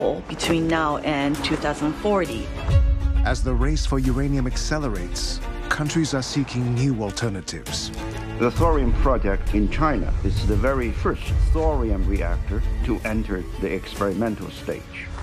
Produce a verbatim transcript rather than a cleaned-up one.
between now and two thousand forty. As the race for uranium accelerates, countries are seeking new alternatives. The thorium project in China is the very first thorium reactor to enter the experimental stage.